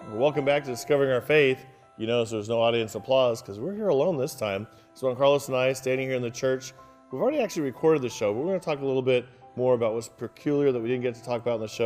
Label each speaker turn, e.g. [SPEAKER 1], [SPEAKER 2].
[SPEAKER 1] Welcome back to Discovering Our Faith. You notice there's no audience applause because we're here alone this time. So Juan Carlos and I standing here in the church. We've already actually recorded the show, but we're going to talk a little bit more about what's peculiar that we didn't get to talk about in the show.